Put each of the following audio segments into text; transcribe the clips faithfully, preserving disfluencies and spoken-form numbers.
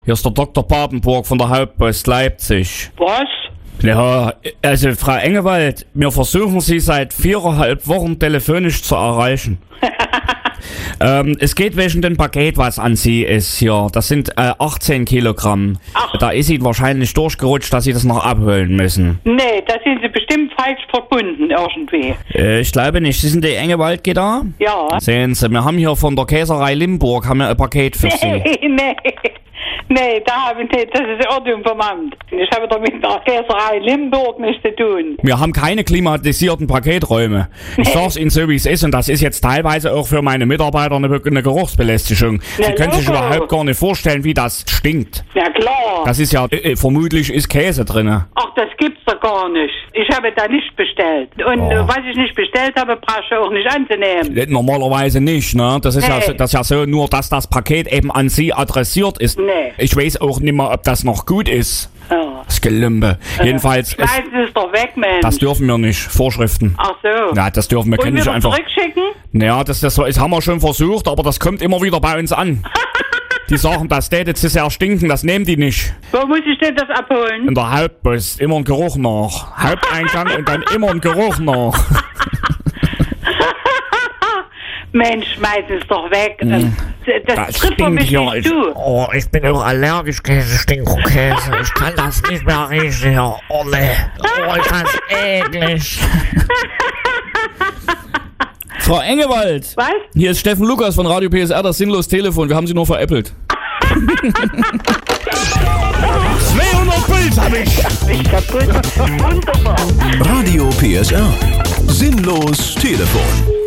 Hier ist der Doktor Papenburg von der Hauptpost Leipzig. Was? Ja, also Frau Engewald, wir versuchen Sie seit viereinhalb Wochen telefonisch zu erreichen. ähm, es geht wegen dem Paket, was an Sie ist hier. Das sind äh, achtzehn Kilogramm. Ach. Da ist Ihnen wahrscheinlich durchgerutscht, dass Sie das noch abholen müssen. Nee, da sind Sie bestimmt falsch verbunden irgendwie. Äh, ich glaube nicht. Sie sind die Engewald da? Ja. Sehen Sie, wir haben hier von der Käserei Limburg haben wir ein Paket für Sie. Nee, nee. Nee, da habe ich nicht. Das ist Irrtum vom Amt. Ich habe doch mit der Käserei Limburg nichts zu tun. Wir haben keine klimatisierten Paketräume. Ich sag's Ihnen so, wie es ist, und das ist jetzt teilweise auch für meine Mitarbeiter eine, eine Geruchsbelästigung. Sie Ja, können sich logo. überhaupt gar nicht vorstellen, wie das stinkt. Ja klar. Das ist ja, äh, vermutlich ist Käse drinne. Ach, das gibt's doch gar nicht. Ich habe da nicht bestellt. Und Oh. äh, was ich nicht bestellt habe, brauche ich auch nicht anzunehmen. Äh, Normalerweise nicht, ne? Das ist, Nee. ja, so- das ist ja so, nur dass das Paket eben an Sie adressiert ist. Nee. Ich weiß auch nicht mehr, ob das noch gut ist. Ja. Das Gelümbe. Jedenfalls, es, Schmeißen Sie es doch weg, Mensch. das dürfen wir nicht. Vorschriften. Ach so. Ja, das dürfen wir, Wollen können wir nicht doch einfach. zurückschicken? Naja, das, das, das haben wir schon versucht, aber das kommt immer wieder bei uns an. Die sagen, das täte zu sehr stinken, das nehmen die nicht. Wo muss ich denn das abholen? In der Hauptpost immer ein Geruch nach. Haupteingang und dann immer ein Geruch nach. Mensch, schmeißen es doch weg. Hm. Das, das trifft doch mich nicht zu. Oh, ich bin auch allergisch gegen Stinkokäse. Ich kann das nicht mehr riechen. Oh, nee. Oh, ich fand's eklig. Frau Engewald! Was? Hier ist Steffen Lukas von Radio P S R, das sinnlos Telefon. Wir haben Sie nur veräppelt. zweihundert Puls hab ich! Ich kaputt. Wunderbar. Radio P S R. Sinnlos Telefon.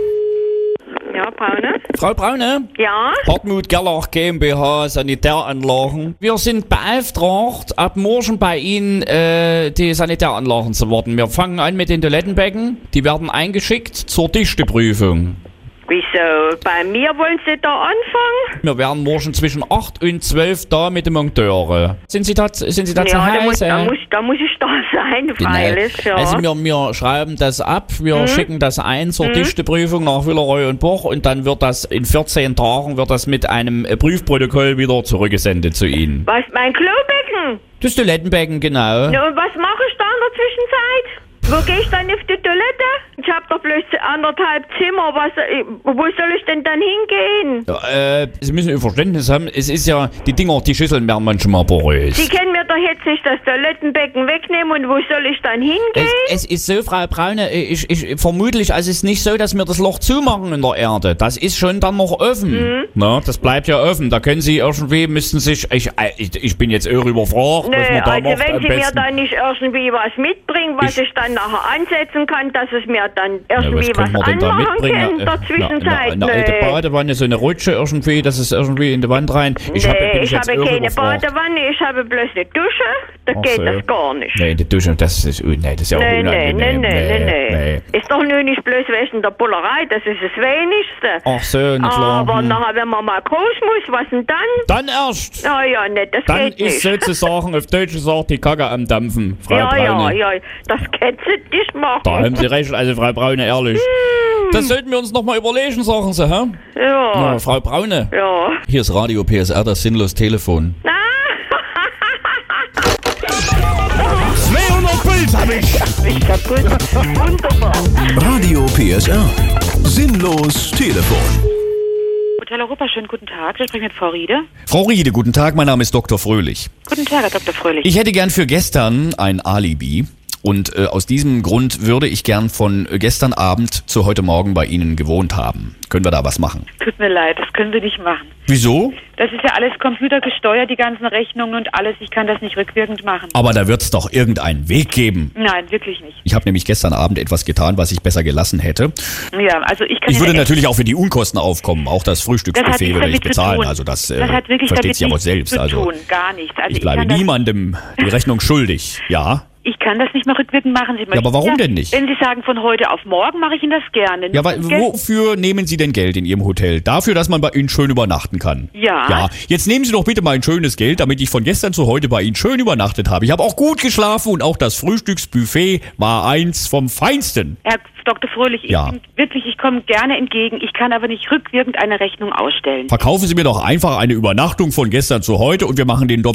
Ja, Braune? Frau Braune? Ja? Hartmut Gerlach GmbH, Sanitäranlagen. Wir sind beauftragt, ab morgen bei Ihnen äh, die Sanitäranlagen zu warten. Wir fangen an mit den Toilettenbecken. Die werden eingeschickt zur Dichteprüfung. Wieso? Bei mir wollen Sie da anfangen? Wir werden morgen zwischen acht und zwölf da mit den Monteuren. Sind Sie da, sind Sie da zu Ja, da muss, Hause? da, muss, da muss ich da sein, freilich, ja. Also wir, wir schreiben das ab, wir schicken das ein zur Dichteprüfung nach Willeroy und Boch und dann wird das in vierzehn Tagen wird das mit einem äh, Prüfprotokoll wieder zurückgesendet zu Ihnen. Was, mein Klobecken? Das Toilettenbecken, genau. Ja, und was mache ich da in der Zwischenzeit? Wo gehe ich dann auf die Toilette? Ich habe doch bloß anderthalb Zimmer. Was, äh, wo soll ich denn dann hingehen? Ja, äh, Sie müssen Ihr Verständnis haben, es ist ja, die Dinger, die Schüsseln werden manchmal porös. Sie können mir doch jetzt nicht das Toilettenbecken wegnehmen und wo soll ich dann hingehen? Es, es ist so, Frau Braune, ich, ich vermutlich, also es ist nicht so, dass wir das Loch zumachen in der Erde. Das ist schon dann noch offen. Na, das bleibt ja offen. Da können Sie irgendwie, müssten sich, ich, ich, ich bin jetzt irre überfragt, Nö, was man da also macht wenn am Sie mir besten. dann nicht irgendwie was mitbringen, was Ich- ich, dann nachher ansetzen kann, dass es mir dann Ja, irgendwie was, können wir denn da anmachen mitbringen? kann in der Na, Zwischenzeit. Eine alte Nö. Badewanne, so eine Rutsche irgendwie, das ist irgendwie in die Wand rein. Ich hab, bin Nee, ich ich jetzt habe irre keine überfragt. Badewanne, ich habe bloß eine Dusche, da Ach geht so. das gar nicht. Nee, die Dusche, das ist, nee, das ist ja auch Nee, nee, nee, unangenehm. nee, nee, nee. Ist doch nur nicht bloß wegen der Bullerei, das ist das Wenigste. Ach so, na klar. Aber hm. nachher, wenn man mal groß muss, was denn dann? Dann erst. Ja, ja, nee, das Dann geht ist nicht. sozusagen auf Deutsch gesagt die Kacke am Dampfen, Frau Ja, ja, Braune. ja, das kannst du nicht machen. Da haben Sie recht, also Frau Braune, ehrlich. Das sollten wir uns nochmal überlegen, sagen Sie, hä? Ja, Na, Frau Braune. ja. Hier ist Radio P S R, das sinnlos Telefon. Ah, zweihundert Puls hab ich! Ich kaputt. Wunderbar. Radio P S R. Sinnlos Telefon. Hotel Europa, schönen guten Tag. Ich spreche mit Frau Riede. Frau Riede, guten Tag, mein Name ist Doktor Fröhlich. Guten Tag, Herr Doktor Fröhlich. Ich hätte gern für gestern ein Alibi. Und äh, aus diesem Grund würde ich gern von äh, gestern Abend zu heute Morgen bei Ihnen gewohnt haben. Können wir da was machen? Tut mir leid, das können Sie nicht machen. Wieso? Das ist ja alles computergesteuert, die ganzen Rechnungen und alles. Ich kann das nicht rückwirkend machen. Aber da wird es doch irgendeinen Weg geben. Nein, wirklich nicht. Ich habe nämlich gestern Abend etwas getan, was ich besser gelassen hätte. Ja, also ich kann Ich würde Ihnen echt- natürlich auch für die Unkosten aufkommen. Auch das das hat Frühstücksbuffet nichts würde ich damit zu bezahlen. tun. Also das, äh, das hat wirklich versteht damit sich ja wohl nichts selbst. zu Also tun, gar nichts. Also ich bleibe kann das- niemandem die Rechnung schuldig. Ja? Ich kann das nicht mehr rückwirkend machen. Sie möchten aber warum ja, denn nicht? Wenn Sie sagen, von heute auf morgen mache ich Ihnen das gerne. Ja, weil, Nur Geld- wofür nehmen Sie denn Geld in Ihrem Hotel? Dafür, dass man bei Ihnen schön übernachten kann. Ja. Ja, jetzt nehmen Sie doch bitte mal ein schönes Geld, damit ich von gestern zu heute bei Ihnen schön übernachtet habe. Ich habe auch gut geschlafen und auch das Frühstücksbuffet war eins vom Feinsten. Herr Doktor Fröhlich, ich Ja. bin wirklich, ich komme gerne entgegen. Ich kann aber nicht rückwirkend eine Rechnung ausstellen. Verkaufen Sie mir doch einfach eine Übernachtung von gestern zu heute und wir machen den